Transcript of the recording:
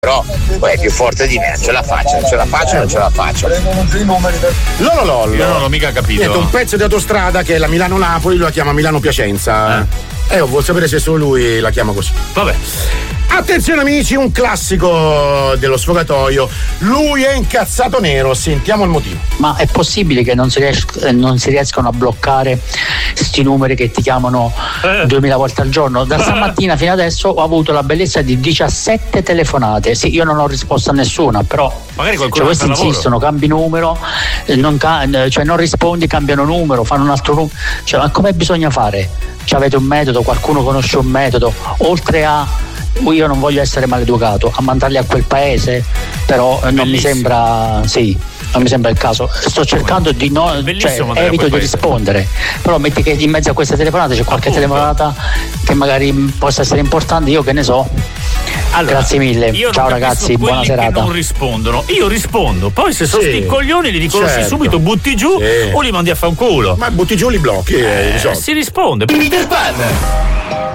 però è più forte di me, ce la faccio. Lololol. Io non l'ho mica capito. Niente, un pezzo di autostrada che è la Milano-Napoli, lui la chiama Milano-Piacenza. Vuol sapere se solo lui la chiama così. Vabbè. Attenzione amici, un classico dello sfogatoio. Lui è incazzato nero, sentiamo il motivo. Ma è possibile che non si riescano a bloccare sti numeri che ti chiamano 2000 volte al giorno? Da stamattina fino adesso ho avuto la bellezza di 17 telefonate. Sì, io non ho risposto a nessuna, però magari qualcuno questi insistono, cambi numero, non rispondi, cambiano numero, fanno un altro numero. Ma come bisogna fare? Avete un metodo, qualcuno conosce un metodo, oltre a io non voglio essere maleducato, a mandarli a quel paese, però non mi sembra il caso. Sto cercando di evito di rispondere, però metti che in mezzo a queste telefonate c'è qualche telefonata che magari possa essere importante, io che ne so. Allora, grazie mille, ciao ragazzi, buona serata. Che non rispondono, io rispondo, poi se sono sti coglioni li riconosci subito, butti giù o li mandi a fanculo. Ma butti giù li blocchi, si risponde. Peter Pan.